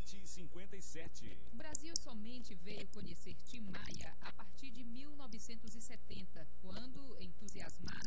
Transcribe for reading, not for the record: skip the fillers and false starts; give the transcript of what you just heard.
7h57. O Brasil somente veio conhecer Tim Maia a partir de 1970, quando, entusiasmado